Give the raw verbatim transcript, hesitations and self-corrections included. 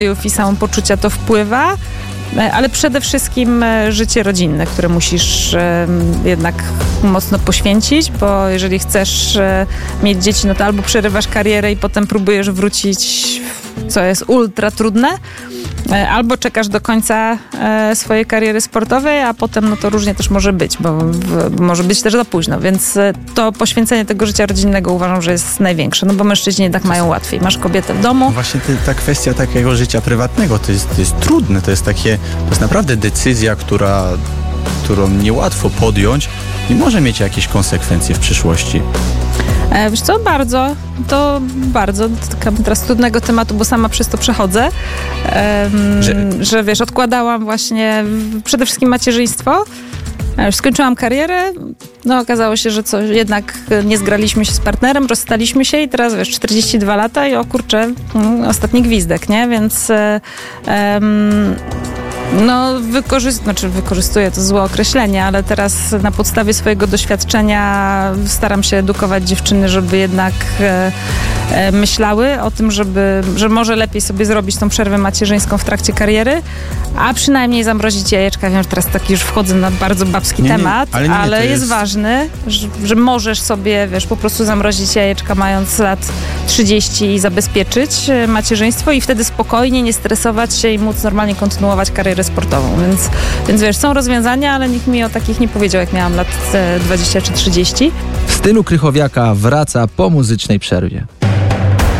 i samopoczucia to wpływa, ale przede wszystkim życie rodzinne, które musisz jednak mocno poświęcić, bo jeżeli chcesz mieć dzieci, no to albo przerywasz karierę i potem próbujesz wrócić, co jest ultra trudne, albo czekasz do końca swojej kariery sportowej, a potem no to różnie też może być, bo może być też za późno, więc to poświęcenie tego życia rodzinnego uważam, że jest największe, no bo mężczyźni jednak mają łatwiej. Masz kobietę w domu. Właśnie ty, ta kwestia takiego życia prywatnego, to jest, to jest trudne, to jest takie, to jest naprawdę decyzja, która, którą niełatwo podjąć i może mieć jakieś konsekwencje w przyszłości. E, wiesz co, bardzo, to bardzo dotykam teraz trudnego tematu, bo sama przez to przechodzę, e, że... że wiesz, odkładałam właśnie w, przede wszystkim macierzyństwo. Już skończyłam karierę, no okazało się, że co, jednak nie zgraliśmy się z partnerem, rozstaliśmy się i teraz wiesz, czterdzieści dwa lata i o kurczę, ostatni gwizdek, nie? Więc e, em, no wykorzyst- znaczy wykorzystuję to złe określenie, ale teraz na podstawie swojego doświadczenia staram się edukować dziewczyny, żeby jednak e, e, myślały o tym, żeby, że może lepiej sobie zrobić tą przerwę macierzyńską w trakcie kariery, a przynajmniej zamrozić jajeczka. Wiem, że teraz taki już wchodzę na bardzo babski nie, nie, temat, ale, nie, ale jest... jest ważny, że, że możesz sobie, wiesz, po prostu zamrozić jajeczka mając lat trzydzieści i zabezpieczyć macierzyństwo i wtedy spokojnie nie stresować się i móc normalnie kontynuować karierę sportową. Więc, więc wiesz, są rozwiązania, ale nikt mi o takich nie powiedział, jak miałam lat dwadzieścia czy trzydzieści. W stylu Krychowiaka wraca po muzycznej przerwie.